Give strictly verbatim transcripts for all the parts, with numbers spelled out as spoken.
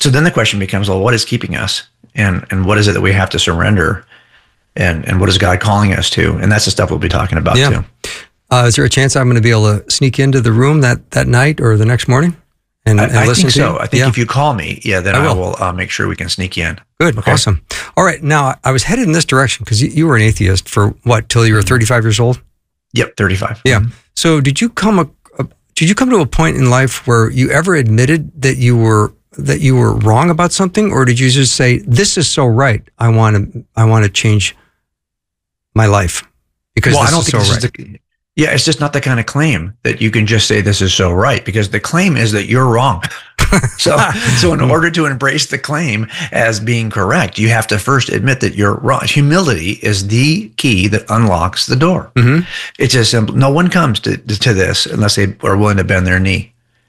So then the question becomes, well, what is keeping us? And and what is it that we have to surrender? And and what is God calling us to? And that's the stuff we'll be talking about yeah. too. Uh, is there a chance I'm going to be able to sneak into the room that, that night or the next morning and, I, and I listen think to so. you? I think yeah. if you call me, yeah, then I I will, will uh, make sure we can sneak you in. Good. Okay. Awesome. All right. Now, I was headed in this direction because you, you were an atheist for what, till you were thirty-five years old? Yep, thirty-five. Yeah. Mm-hmm. So did you come a, a, did you come to a point in life where you ever admitted that you were that you were wrong about something, or did you just say, this is so right, I want to I want to change my life because well, this I don't is think so this right? is the, yeah, it's just not the kind of claim that you can just say this is so right, because the claim is that you're wrong. so, so in order to embrace the claim as being correct, you have to first admit that you're wrong. Humility is the key that unlocks the door. Mm-hmm. It's as simple. No one comes to, to this unless they are willing to bend their knee.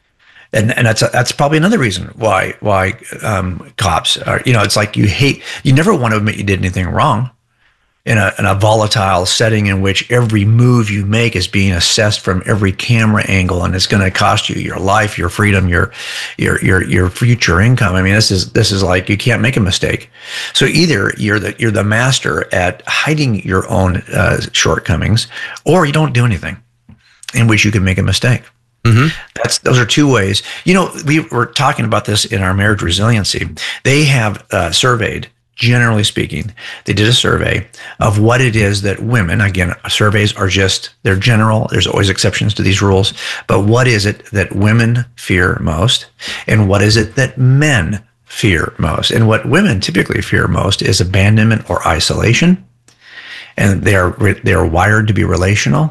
And and that's that's probably another reason why why um, cops are, you know, it's like you hate, you never want to admit you did anything wrong in a in a volatile setting in which every move you make is being assessed from every camera angle, and it's going to cost you your life, your freedom, your your your your future income. I mean, this is this is like, you can't make a mistake. So either you're the you're the master at hiding your own uh, shortcomings, or you don't do anything in which you can make a mistake. Mm-hmm. That's those are two ways. You know, we were talking about this in our marriage resiliency. They have uh, surveyed, generally speaking, they did a survey of what it is that women, again, surveys are just, they're general. There's always exceptions to these rules. But what is it that women fear most? And what is it that men fear most? And what women typically fear most is abandonment or isolation. And they are they are wired to be relational.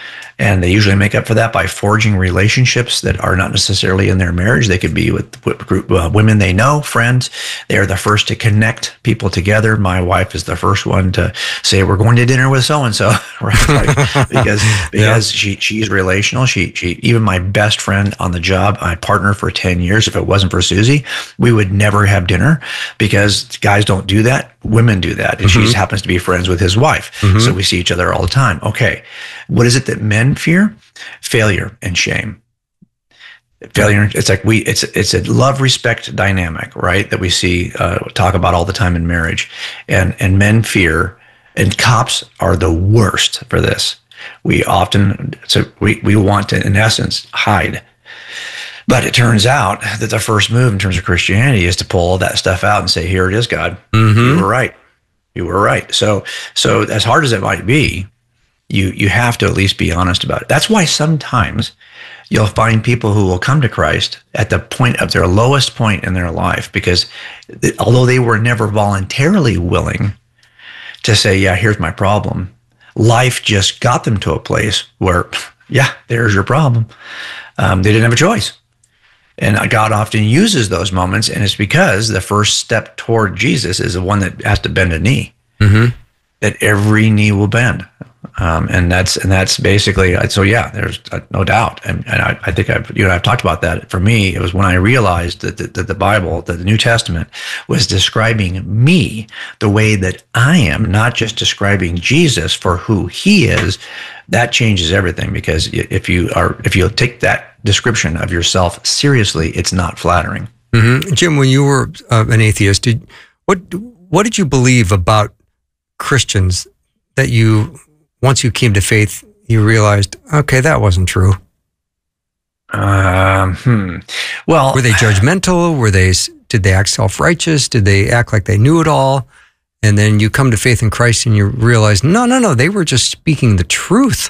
And they usually make up for that by forging relationships that are not necessarily in their marriage. They could be with, with group, uh, women they know, friends. They are the first to connect people together. My wife is the first one to say, we're going to dinner with so-and-so, right? Like, because because yeah. she she's relational. She she even my best friend on the job, my partner for ten years, if it wasn't for Susie, we would never have dinner, because guys don't do that. Women do that. And mm-hmm. she happens to be friends with his wife. Mm-hmm. So we see each other all the time. Okay. What is it that men fear? Failure and shame. Failure. It's like we, it's, it's a love respect dynamic, right? That we see, uh, talk about all the time in marriage, and, and men fear, and cops are the worst for this. We often, so we, we want to, in essence, hide. But it turns out that the first move in terms of Christianity is to pull all that stuff out and say, here it is, God. Mm-hmm. You were right. You were right. So, so as hard as it might be, you, you have to at least be honest about it. That's why sometimes you'll find people who will come to Christ at the point of their lowest point in their life, because although they were never voluntarily willing to say, yeah, here's my problem, life just got them to a place where, yeah, there's your problem. Um, they didn't have a choice. And God often uses those moments, and it's because the first step toward Jesus is the one that has to bend a knee, mm-hmm. that every knee will bend. Um, and that's and that's basically, so yeah, there's uh, no doubt. And, and I, I think I've, you know, I've talked about that. For me, it was when I realized that the, that the Bible, that the New Testament was describing me the way that I am, not just describing Jesus for who he is. That changes everything, because if you are, if you take that description of yourself seriously, it's not flattering. Mm-hmm. Jim, when you were uh, an atheist, did, what what did you believe about Christians that you, once you came to faith, you realized, okay, that wasn't true? Um, hmm. Well, were they judgmental? Were they, did they act self-righteous? Did they act like they knew it all? And then you come to faith in Christ and you realize, no, no, no, they were just speaking the truth.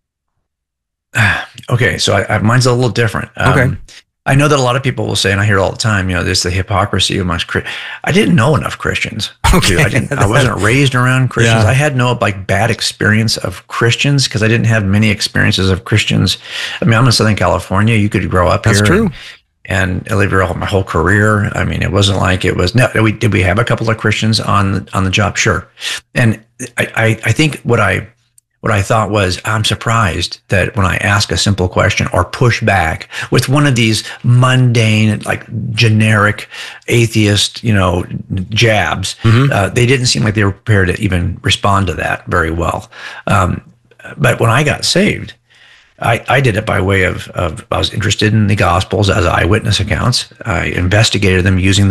Okay, so I, I, mine's a little different. Um, okay. I know that a lot of people will say, and I hear it all the time, you know, there's the hypocrisy amongst Christians. I didn't know enough Christians. Okay. I didn't. I wasn't raised around Christians. Yeah. I had no like bad experience of Christians because I didn't have many experiences of Christians. I mean, I'm in Southern California. You could grow up That's here. That's true. And, and live here all my whole career. I mean, it wasn't like it was. No, we did. We have a couple of Christians on the, on the job, sure. And I, I, I think what I. What I thought was, I'm surprised that when I ask a simple question or push back with one of these mundane, like generic atheist, you know, jabs, mm-hmm. uh, they didn't seem like they were prepared to even respond to that very well. Um, but when I got saved, I, I did it by way of, of, I was interested in the Gospels as eyewitness accounts. I investigated them using